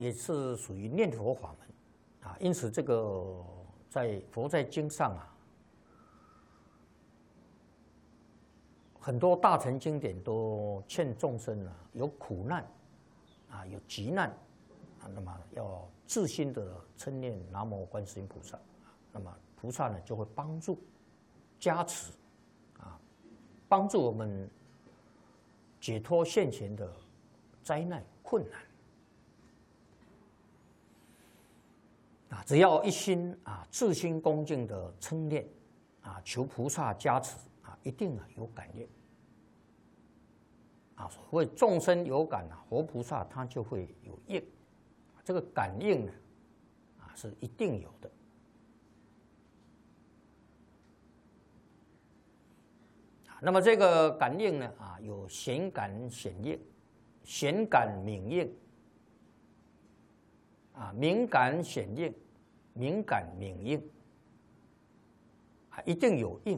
也是属于念佛法门啊。因此，这个佛在经上啊，很多大乘经典都劝众生啊，有苦难啊，有急难啊，那么要自心的称念南无观世音菩萨，那么菩萨呢就会帮助、加持啊，帮助我们解脱现前的灾难困难啊。只要一心啊，自心恭敬的称念啊，求菩萨加持啊，一定啊有感应啊。所谓众生有感啊，活菩萨他就会有应。这个感应呢，啊是一定有的。那么这个感应呢，啊有显感显应、显感敏应，啊敏感显应、敏感敏应，啊一定有应。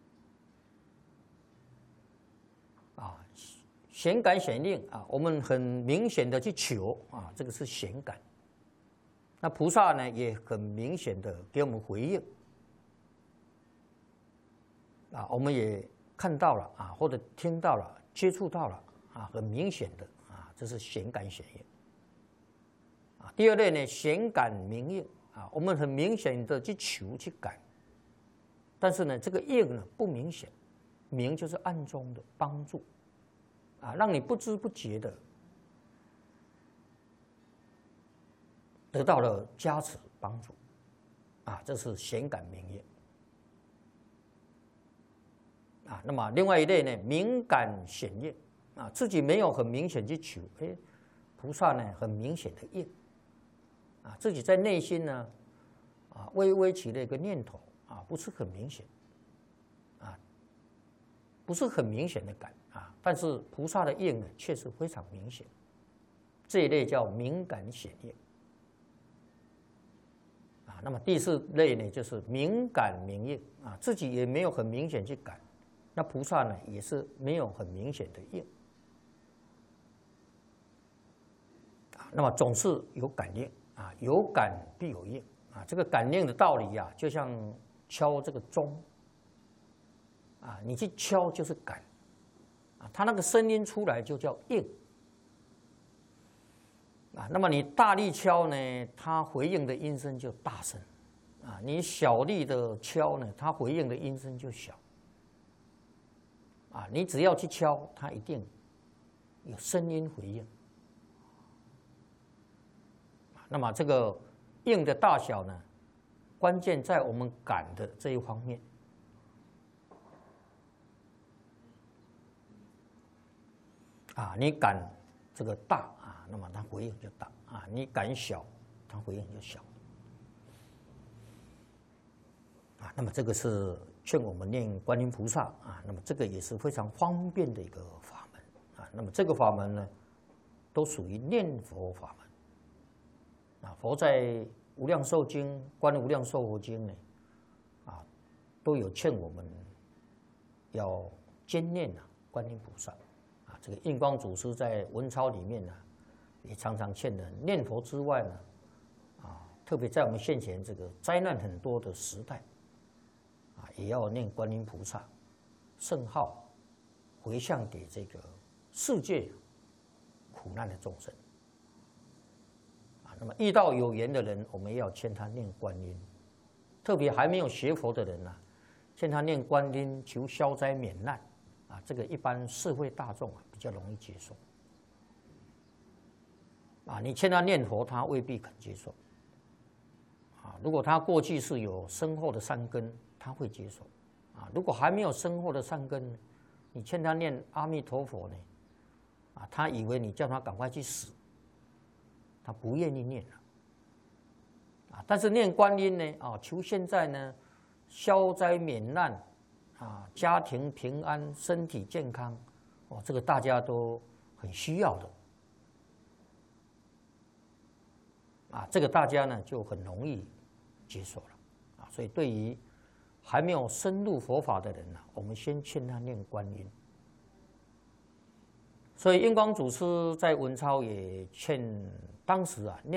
啊，显感显应啊，我们很明显的去求啊，这个是显感。那菩萨呢，也很明显的给我们回应啊，我们也看到了啊，或者听到了、接触到了啊，很明显的啊，这是显感显应啊。第二类呢，显感明应啊，我们很明显的去求去感，但是呢，这个应呢不明显，明就是暗中的帮助。啊，让你不知不觉的得到了加持帮助，啊，这是显感明应。啊，那么另外一类呢，敏感显应，啊，自己没有很明显去求，菩萨呢很明显的应，啊，自己在内心呢，啊，微微起了一个念头，啊，不是很明显，啊，不是很明显的感。啊，但是菩萨的应呢，却是非常明显。这一类叫敏感显应。啊，那么第四类呢，就是敏感明应啊，自己也没有很明显去感，那菩萨呢也是没有很明显的应。啊，那么总是有感应啊，有感必有应啊，这个感应的道理呀，就像敲这个钟啊，你去敲就是感。啊，它那个声音出来就叫应啊。那么你大力敲呢，它回应的音声就大声啊；你小力的敲呢，它回应的音声就小啊。你只要去敲，它一定有声音回应。那么这个应的大小呢，关键在我们感的这一方面。啊，你感这个大啊，那么它回应就大啊；你感小，它回应就小啊。那么这个是劝我们念观音菩萨啊，那么这个也是非常方便的一个法门啊。那么这个法门呢，都属于念佛法门啊。佛在《无量寿经》《观无量寿佛经》呢，啊，都有劝我们要兼念啊观音菩萨。这个印光祖师在文钞里面呢，也常常劝人念佛之外呢，啊，特别在我们现前这个灾难很多的时代，啊，也要念观音菩萨圣号，回向给这个世界苦难的众生。啊，那么遇到有缘的人，我们也要劝他念观音，特别还没有学佛的人呢，劝他念观音求消灾免难。啊，这个一般社会大众啊比较容易接受。啊，你劝他念佛，他未必肯接受。啊，如果他过去是有深厚的善根，他会接受。啊，如果还没有深厚的善根，你劝他念阿弥陀佛呢，啊，他以为你叫他赶快去死，他不愿意念了。啊，但是念观音呢，啊，求现在呢消灾免难。啊，家庭平安，身体健康，哦，这个大家都很需要的。啊，这个大家呢就很容易接受了。啊，所以对于还没有深入佛法的人呢，我们先劝他念观音。 所以印光祖师在文钞也劝当时啊念